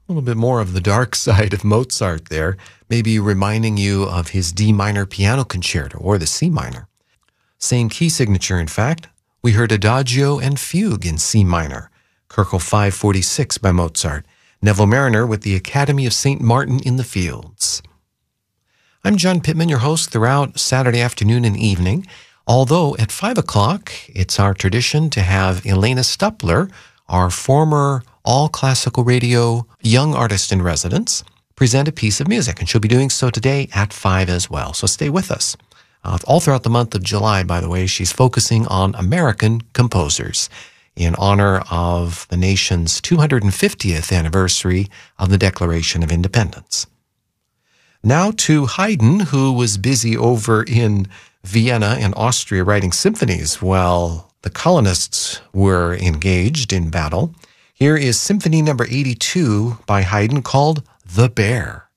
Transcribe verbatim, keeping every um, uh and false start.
A little bit more of the dark side of Mozart there, maybe reminding you of his D minor piano concerto or the C minor. Same key signature, in fact. We heard Adagio and Fugue in C minor, Köchel five forty-six by Mozart, Neville Marriner with the Academy of Saint Martin in the Fields. I'm John Pittman, your host throughout Saturday afternoon and evening, although at five o'clock, it's our tradition to have Elena Stupler, our former All Classical Radio Young Artist in Residence, present a piece of music, and she'll be doing so today at five as well, so stay with us. Uh, all throughout the month of July, by the way, she's focusing on American composers in honor of the nation's two hundred fiftieth anniversary of the Declaration of Independence. Now to Haydn, who was busy over in Vienna and Austria writing symphonies while the colonists were engaged in battle. Here is Symphony number eighty-two by Haydn called The Bear.